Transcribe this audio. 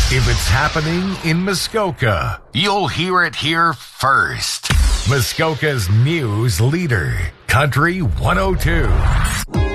If it's happening in Muskoka, you'll hear it here first. Muskoka's news leader, Country 102.